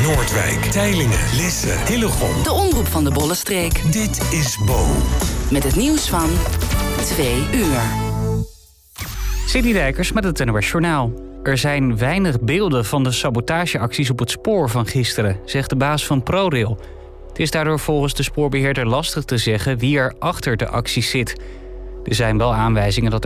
Noordwijk, Teylingen, Lisse, Hillegom. De omroep van de Bollenstreek. Dit is Bo. Met het nieuws van 2 uur. Sidney Dijkers met het NOS Journaal. Er zijn weinig beelden van de sabotageacties op het spoor van gisteren, zegt de baas van ProRail. Het is daardoor volgens de spoorbeheerder lastig te zeggen wie er achter de acties zit. Er zijn wel aanwijzingen dat